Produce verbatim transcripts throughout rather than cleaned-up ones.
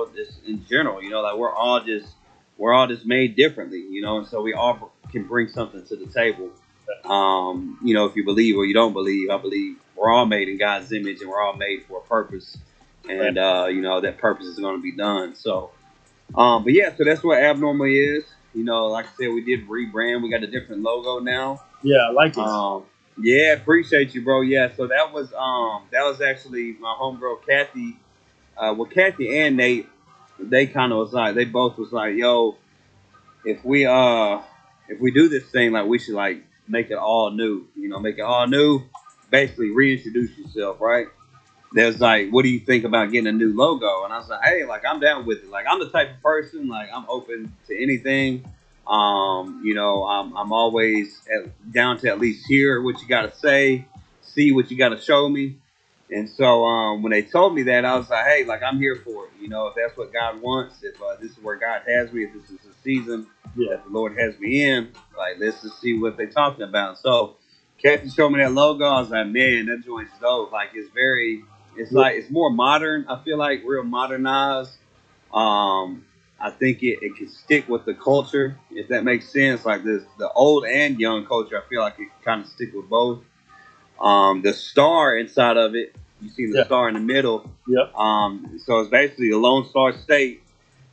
world, just in general. You know, like we're all just we're all just made differently. You know, and so we all can bring something to the table. Um, you know, if you believe or you don't believe, I believe we're all made in God's image and we're all made for a purpose, and uh, you know that purpose is going to be done. So, um, but yeah, so that's what Abnormally is. You know, like I said, we did rebrand. We got a different logo now. Yeah, I like it. Um, yeah, appreciate you, bro. Yeah, so that was um that was actually my homegirl Kathy. Uh, well, Kathy and Nate, they kind of was like they both was like, yo, if we uh if we do this thing, like we should like make it all new. You know, make it all new. Basically, reintroduce yourself, right? There's like, what do you think about getting a new logo? And I was like, hey, like I'm down with it. Like I'm the type of person, like I'm open to anything. Um, you know, I'm I'm always at, down to at least hear what you got to say, see what you got to show me. And so um, when they told me that, I was like, hey, like I'm here for it. You know, if that's what God wants, if uh, this is where God has me, if this is the season Yeah. that the Lord has me in, like let's just see what they're talking about. So Kathy showed me that logo. I was like, man, that joint's dope. Like it's very, it's Yeah. like it's more modern. I feel like real modernized. Um, I think it, it can stick with the culture, if that makes sense. Like this, the old and young culture. I feel like it kind of stick with both. Um, the star inside of it, you see the Yeah. star in the middle. Yep. Um, so it's basically the Lone Star State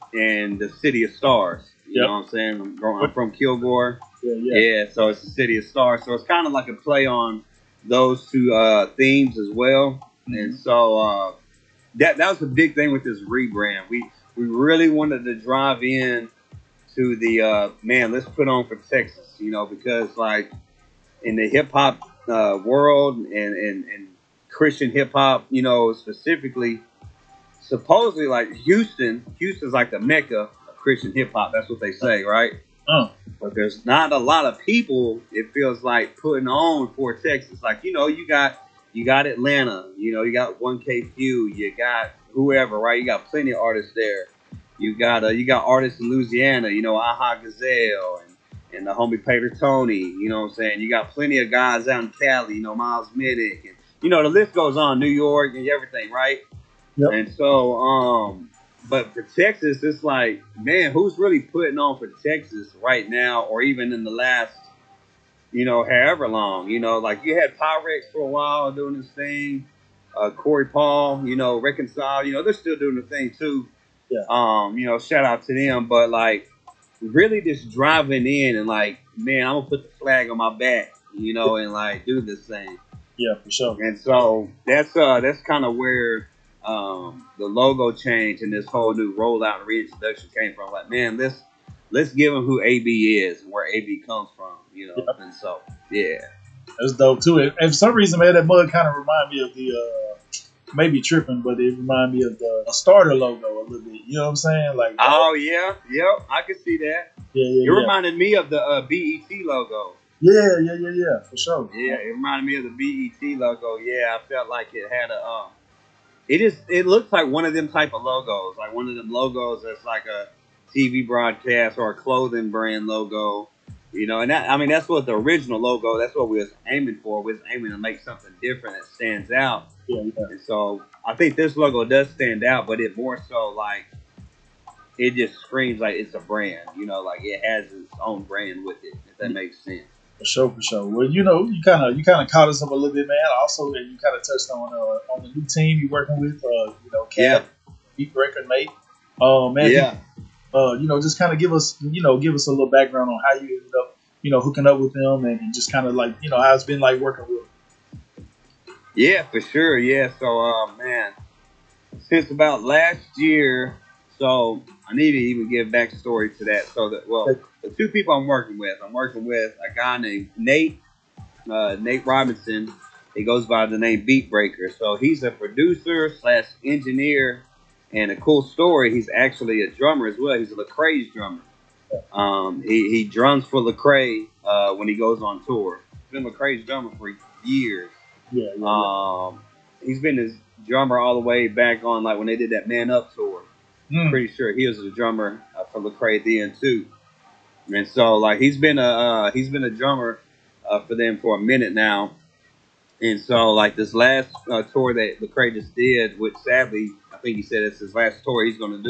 and the City of Stars. You Yep. know what I'm saying? I'm, from- I'm from Kilgore. Yeah, yeah. Yeah, so it's the City of Stars. So it's kind of like a play on those two uh, themes as well. Mhm. And so uh, that that was the big thing with this rebrand. We we really wanted to drive in to the uh, man. Let's put on for Texas, you know, because like in the hip hop uh, world and, and and Christian hip hop, you know, specifically, supposedly like Houston, Houston's like the mecca of Christian hip hop. That's what they say, right? Oh. But there's not a lot of people, it feels like, putting on for Texas. Like, you know, you got you got Atlanta, you know, you got one K Q, you got whoever, right? You got plenty of artists there. You got uh, you got artists in Louisiana, you know, Aha Gazelle and, and the homie Pater Tony, you know what I'm saying? You got plenty of guys out in Cali, you know, Miles Middick, and you know, the list goes on, New York and everything, right? Yep. And so, um, but for Texas, it's like, man, who's really putting on for Texas right now, or even in the last, you know, however long? You know, like you had Pyrex for a while doing this thing, uh, Corey Paul, you know, Reconcile, you know, they're still doing the thing too. Yeah. Um, you know, shout out to them, but like really just driving in and like, man, I'm gonna put the flag on my back, you know, and like do this thing. Yeah, for sure. And so that's uh that's kind of where um the logo change and this whole new rollout and reintroduction came from. Like, man, let's let's give them who A B is and where A B comes from, you know. Yep. And so yeah, That's dope too. And and for some reason, man, that mug kind of remind me of the uh, maybe tripping, but it remind me of the a starter logo a little bit. You know what I'm saying? Like, oh yeah, yep, I can see that. yeah, yeah, It yeah. reminded me of the uh, B E T logo. Yeah, yeah, yeah, yeah, for sure. Yeah, it reminded me of the B E T logo. Yeah, I felt like it had a um, it is it looks like one of them type of logos, like one of them logos that's like a T V broadcast or a clothing brand logo, you know. And that, I mean, that's what the original logo. That's what we was aiming for. We was aiming to make something different that stands out. Yeah, yeah. And so I think this logo does stand out, but it more so like it just screams like it's a brand, you know, like it has its own brand with it. If that makes sense. For sure, for sure. Well, you know, you kind of you kind of caught us up a little bit, man. Also, and you kind of touched on uh, on the new team you're working with. Uh, you know, Cat, Beat Breaker, Nate. Oh man, Yeah. Uh, you know, just kind of give us, you know, give us a little background on how you ended up, you know, hooking up with them, and, and just kind of like, you know, how it's been like working with them. Yeah, for sure. Yeah. So, uh, man, since about last year, so I need to even give backstory to that. So that, well, the two people I'm working with, I'm working with a guy named Nate, uh, Nate Robinson. He goes by the name Beat Breaker. So he's a producer slash engineer, and a cool story. He's actually a drummer as well. He's a Lecrae's drummer. Um, he, he drums for Lecrae uh, when he goes on tour. He's been Lecrae's drummer for years. Yeah, yeah, yeah. Um, he's been his drummer all the way back on like when they did that Man Up tour. Mm. Pretty sure he was the drummer uh, for Lecrae then too. And so like he's been a uh, he's been a drummer uh, for them for a minute now. And so like this last uh, tour that Lecrae just did, which sadly I think he said it's his last tour he's going to do.